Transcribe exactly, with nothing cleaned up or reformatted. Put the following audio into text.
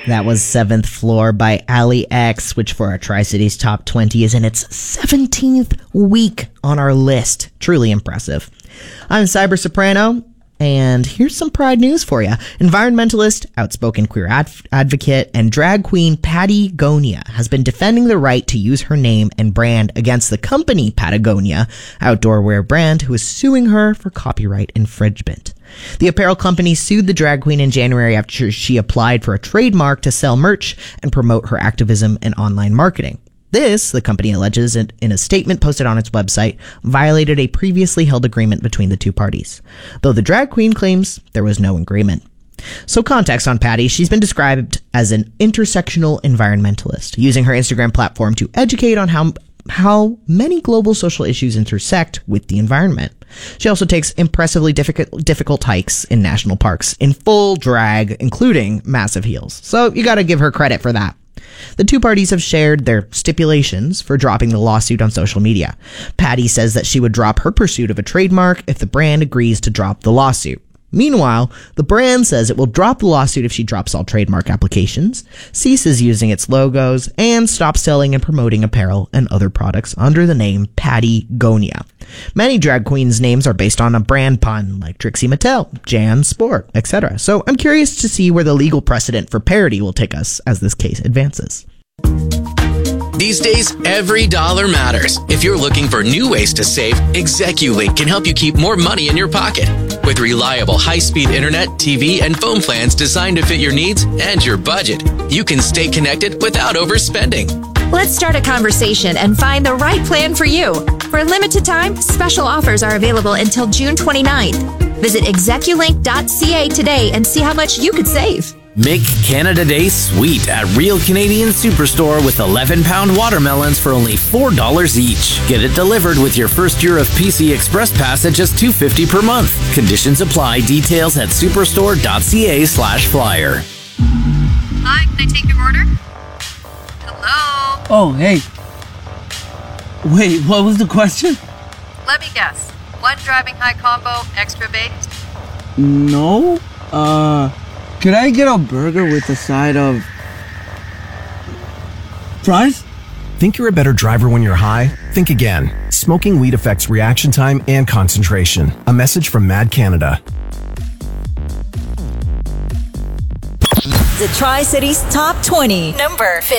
That was Seventh Floor by Ali X, which for our Tri-Cities Top twenty is in its seventeenth week on our list. Truly impressive. I'm Cyber Soprano, and here's some Pride news for you. Environmentalist, outspoken queer ad- advocate, and drag queen Patty Gonia has been defending the right to use her name and brand against the company Patagonia, outdoor wear brand, who is suing her for copyright infringement. The apparel company sued the drag queen in January after she applied for a trademark to sell merch and promote her activism and online marketing. This, the company alleges in a statement posted on its website, violated a previously held agreement between the two parties, though the drag queen claims there was no agreement. So context on Patty: she's been described as an intersectional environmentalist, using her Instagram platform to educate on how how many global social issues intersect with the environment. She also takes impressively difficult, difficult hikes in national parks in full drag, including massive heels. So you gotta give her credit for that. The two parties have shared their stipulations for dropping the lawsuit on social media. Patty says that she would drop her pursuit of a trademark if the brand agrees to drop the lawsuit. Meanwhile, the brand says it will drop the lawsuit if she drops all trademark applications, ceases using its logos, and stops selling and promoting apparel and other products under the name Patty Gonia. Many drag queens' names are based on a brand pun, like Trixie Mattel, Jan Sport, et cetera. So I'm curious to see where the legal precedent for parody will take us as this case advances. These days, every dollar matters. If you're looking for new ways to save, ExecuLink can help you keep more money in your pocket. With reliable high-speed internet, T V, and phone plans designed to fit your needs and your budget, you can stay connected without overspending. Let's start a conversation and find the right plan for you. For a limited time, special offers are available until June twenty-ninth. Visit execulink dot c a today and see how much you could save. Make Canada Day sweet at Real Canadian Superstore with eleven pound watermelons for only four dollars each. Get it delivered with your first year of P C Express Pass at just two dollars and fifty cents per month. Conditions apply. Details at superstore dot c a slash flyer. Hi, can I take your order? Hello? Oh, hey. Wait, what was the question? Let me guess. One driving high combo, extra baked? No. Uh... Could I get a burger with a side of fries? Think you're a better driver when you're high? Think again. Smoking weed affects reaction time and concentration. A message from Mad Canada. The Tri-Cities Top twenty, number fifty.